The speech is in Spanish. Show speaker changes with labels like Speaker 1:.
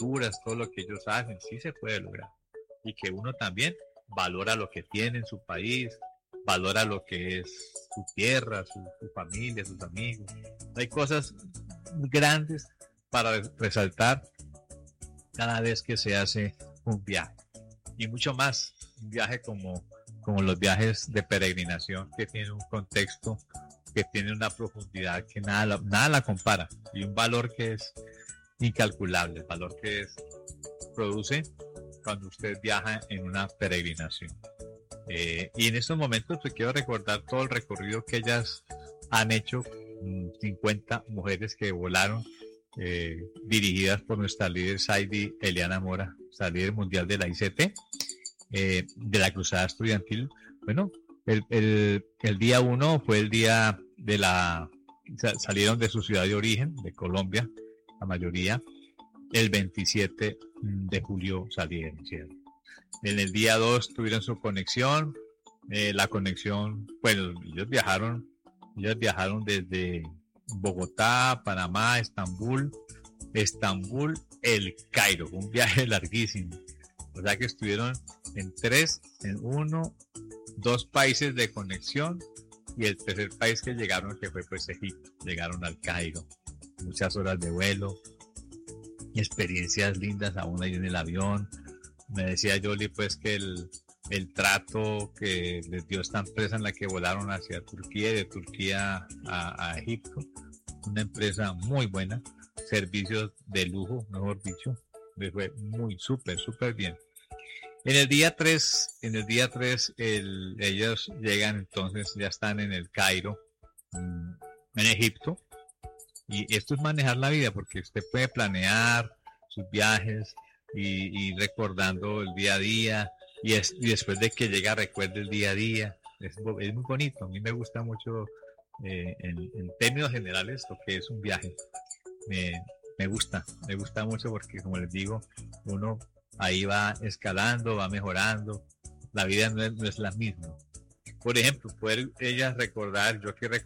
Speaker 1: culturas, todo lo que ellos hacen, sí se puede lograr. Y que uno también valora lo que tiene en su país, valora lo que es su tierra, su familia, sus amigos. Hay cosas grandes para resaltar cada vez que se hace un viaje. Y mucho más, un viaje como los viajes de peregrinación, que tienen un contexto, que tienen una profundidad que nada la compara, y un valor que es incalculable, el valor que produce cuando usted viaja en una peregrinación. Y en estos momentos pues, quiero recordar todo el recorrido que ellas han hecho, 50 mujeres que volaron, dirigidas por nuestra líder Saidi Eliana Mora, nuestra líder mundial de la ICT, de la Cruzada Estudiantil. Bueno, el día 1 fue el día de salieron de su ciudad de origen, de Colombia, la mayoría. El 27 de julio salieron. En el día 2 tuvieron su conexión, la conexión, bueno, ellos viajaron desde Bogotá, Panamá, Estambul, El Cairo, un viaje larguísimo. O sea que estuvieron en 2 países de conexión, y el tercer país que llegaron, que fue pues Egipto, llegaron al Cairo, muchas horas de vuelo, experiencias lindas aún ahí en el avión. Me decía Yoli pues que el trato que les dio esta empresa en la que volaron hacia Turquía y de Turquía a Egipto, una empresa muy buena, servicios de lujo, mejor dicho, les fue muy súper bien. En el día 3, ellos llegan, entonces ya están en el Cairo, en Egipto, y esto es manejar la vida, porque usted puede planear sus viajes y recordando el día a día, y después de que llega recuerde el día a día. Es muy bonito, a mí me gusta mucho, en términos generales, lo que es un viaje. Me gusta mucho porque, como les digo, uno ahí va escalando, va mejorando, la vida no es la misma. Por ejemplo, poder ellas recordar, yo que